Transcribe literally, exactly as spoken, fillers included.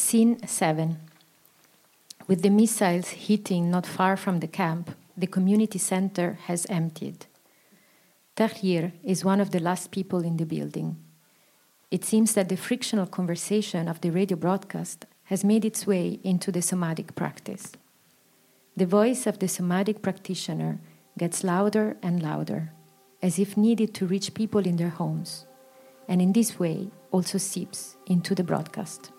Scene seven. With the missiles hitting not far from the camp, the community center has emptied. Tahir is one of the last people in the building. It seems that the frictional conversation of the radio broadcast has made its way into the somatic practice. The voice of the somatic practitioner gets louder and louder, as if needed to reach people in their homes, and in this way also seeps into the broadcast.